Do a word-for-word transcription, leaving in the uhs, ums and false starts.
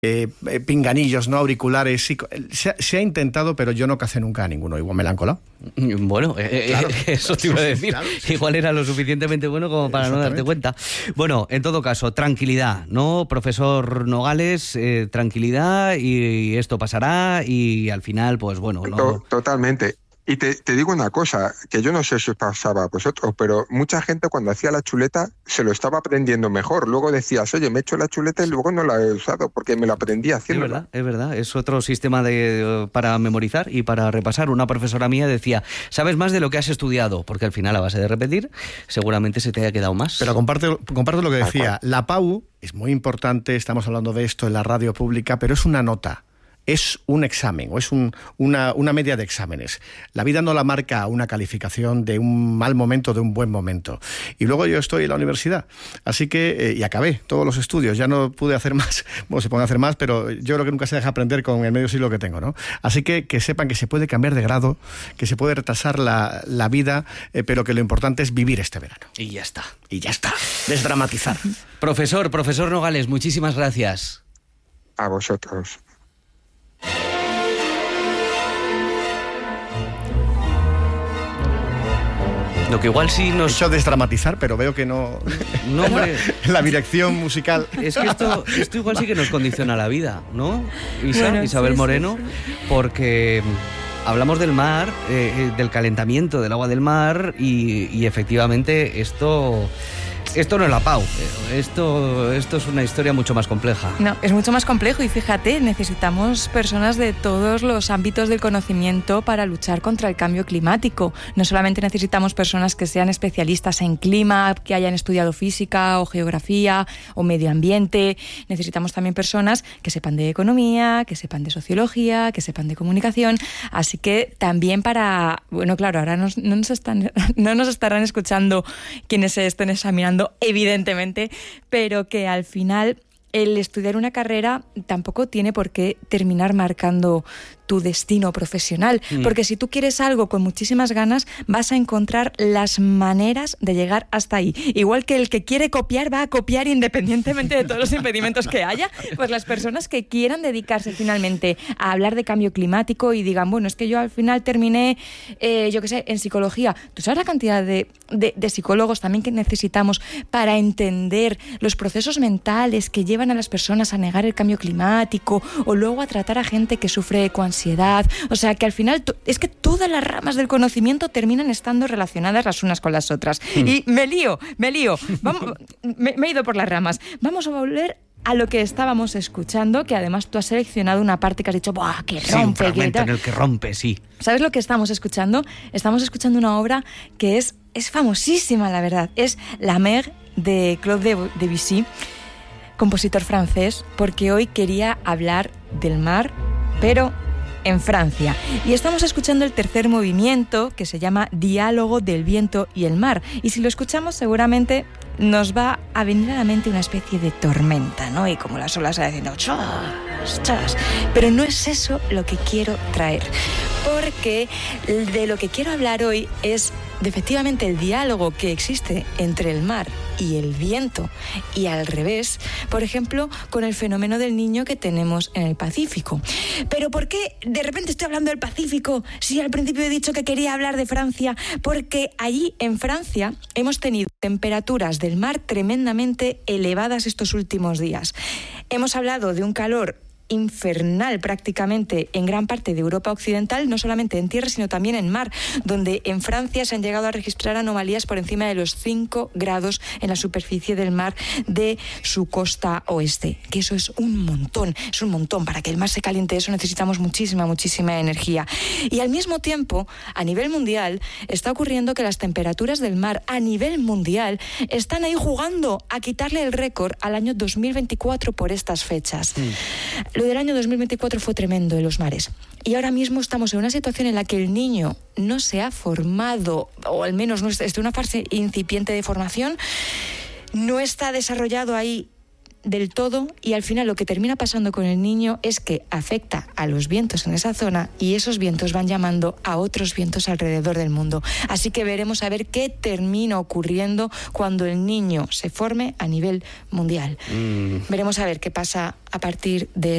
Eh, eh, pinganillos, ¿no? Auriculares, sí, se, se ha intentado, pero yo no cacé nunca a ninguno, igual me la han colado. Bueno, eh, claro. eh, eso te iba a decir, Claro, sí, igual era lo suficientemente bueno como para no darte cuenta. Bueno, en todo caso, tranquilidad, ¿no? Profesor Nogales, eh, tranquilidad y esto pasará y al final, pues bueno, ¿no? Totalmente. Y te, te digo una cosa, que yo no sé si os pasaba a vosotros, pero mucha gente cuando hacía la chuleta se lo estaba aprendiendo mejor. Luego decías, oye, me he hecho la chuleta y luego no la he usado porque me la aprendí haciendo. Es verdad, es verdad. Es otro sistema de, para memorizar y para repasar. Una profesora mía decía, sabes más de lo que has estudiado, porque al final a base de repetir seguramente se te haya quedado más. Pero comparte, comparte lo que decía. La P A U es muy importante, estamos hablando de esto en la radio pública, pero es una nota. Es un examen o es un, una, una media de exámenes. La vida no la marca una calificación de un mal momento, de un buen momento. Y luego yo estoy en la universidad, así que, eh, y acabé todos los estudios, ya no pude hacer más, bueno, se pueden hacer más, pero yo creo que nunca se deja aprender con el medio siglo que tengo, ¿no? Así que que sepan que se puede cambiar de grado, que se puede retrasar la, la vida, eh, pero que lo importante es vivir este verano. Y ya está. Y ya está, desdramatizar. Profesor, profesor Nogales, muchísimas gracias. A vosotros. Lo que igual sí nos... He hecho desdramatizar, pero veo que no... No, hombre. La dirección musical... Es que esto, esto igual sí que nos condiciona la vida, ¿no? Isa, bueno, Isabel sí, Moreno, sí, sí. Porque hablamos del mar, eh, del calentamiento del agua del mar y, y efectivamente esto... Esto no es la P A U, esto, esto es una historia mucho más compleja. No, es mucho más complejo y fíjate, necesitamos personas de todos los ámbitos del conocimiento para luchar contra el cambio climático. No solamente necesitamos personas que sean especialistas en clima, que hayan estudiado física o geografía o medio ambiente, necesitamos también personas que sepan de economía, que sepan de sociología, que sepan de comunicación, así que también para, bueno, claro, ahora nos, no, nos están, no nos estarán escuchando quienes se estén examinando, evidentemente, pero que al final el estudiar una carrera tampoco tiene por qué terminar marcando tu destino profesional, mm. porque si tú quieres algo con muchísimas ganas, vas a encontrar las maneras de llegar hasta ahí. Igual que el que quiere copiar va a copiar independientemente de todos los impedimentos que haya, pues las personas que quieran dedicarse finalmente a hablar de cambio climático y digan, bueno, es que yo al final terminé, eh, yo qué sé, en psicología. ¿Tú sabes la cantidad de, de, de psicólogos también que necesitamos para entender los procesos mentales que llevan a las personas a negar el cambio climático o luego a tratar a gente que sufre ecoansiedad? O sea, que al final to- es que todas las ramas del conocimiento terminan estando relacionadas las unas con las otras. Mm. Y me lío, me lío. Vamos, me, me he ido por las ramas. Vamos a volver a lo que estábamos escuchando, que además tú has seleccionado una parte que has dicho, ¡buah, que rompe! Sí, un fragmento en el que rompe, sí. ¿Sabes lo que estamos escuchando? Estamos escuchando una obra que es, es famosísima, la verdad. Es La Mer de Claude Debussy, compositor francés, porque hoy quería hablar del mar, pero en Francia. Y estamos escuchando el tercer movimiento, que se llama Diálogo del viento y el mar. Y si lo escuchamos, seguramente nos va a venir a la mente una especie de tormenta, ¿no? Y como las olas diciendo chas, chas. Pero no es eso lo que quiero traer. Porque de lo que quiero hablar hoy es de efectivamente el diálogo que existe entre el mar y el viento y al revés, por ejemplo, con el fenómeno del niño que tenemos en el Pacífico. Pero ¿por qué de repente estoy hablando del Pacífico si al principio he dicho que quería hablar de Francia? Porque allí en Francia hemos tenido temperaturas del mar tremendamente elevadas estos últimos días. Hemos hablado de un calor infernal prácticamente en gran parte de Europa Occidental, no solamente en tierra, sino también en mar, donde en Francia se han llegado a registrar anomalías por encima de los cinco grados en la superficie del mar de su costa oeste, que eso es un montón, es un montón. Para que el mar se caliente eso necesitamos muchísima, muchísima energía. Y al mismo tiempo, a nivel mundial, está ocurriendo que las temperaturas del mar a nivel mundial están ahí jugando a quitarle el récord al año dos mil veinticuatro por estas fechas. Mm. Lo del año dos mil veinticuatro fue tremendo en los mares. Y ahora mismo estamos en una situación en la que el niño no se ha formado, o al menos no está en una fase incipiente de formación, no está desarrollado ahí del todo y al final lo que termina pasando con el niño es que afecta a los vientos en esa zona y esos vientos van llamando a otros vientos alrededor del mundo. Así que veremos a ver qué termina ocurriendo cuando el niño se forme a nivel mundial. Mm. Veremos a ver qué pasa a partir de